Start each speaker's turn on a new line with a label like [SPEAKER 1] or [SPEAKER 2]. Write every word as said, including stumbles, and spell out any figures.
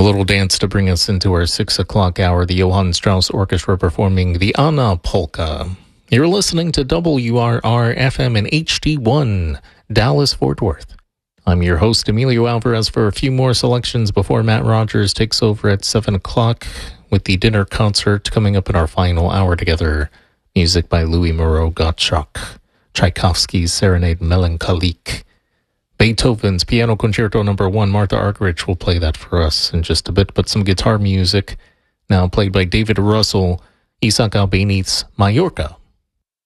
[SPEAKER 1] little dance to bring us into our six o'clock hour, the Johann Strauss Orchestra performing the Anna Polka. You're listening to W R R F M and H D one, Dallas-Fort Worth. I'm your host, Emilio Alvarez, for a few more selections before Matt Rogers takes over at seven o'clock with the dinner concert coming up in our final hour together. Music by Louis Moreau Gottschalk, Tchaikovsky's Serenade Melancholique, Beethoven's Piano Concerto Number One. Martha Argerich will play that for us in just a bit, but some guitar music now played by David Russell, Isaac Albéniz's Mallorca.